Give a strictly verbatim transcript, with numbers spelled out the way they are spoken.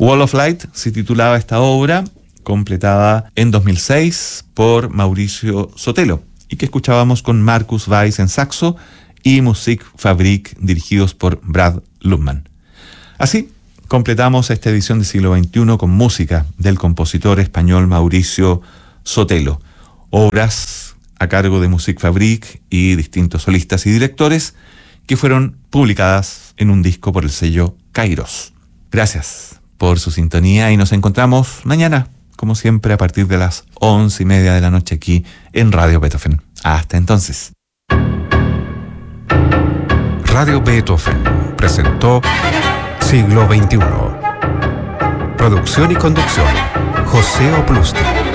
Wall of Light se titulaba esta obra, completada en dos mil seis por Mauricio Sotelo, y que escuchábamos con Marcus Weiss en saxo y Musikfabrik dirigidos por Brad Lubman. Así, completamos esta edición de Siglo veintiuno con música del compositor español Mauricio Sotelo. Obras a cargo de Musikfabrik y distintos solistas y directores que fueron publicadas en un disco por el sello Kairos. Gracias por su sintonía y nos encontramos mañana, como siempre, a partir de las once y media de la noche aquí en Radio Beethoven. Hasta entonces. Radio Beethoven presentó Siglo veintiuno. Producción y conducción, José Oplusti.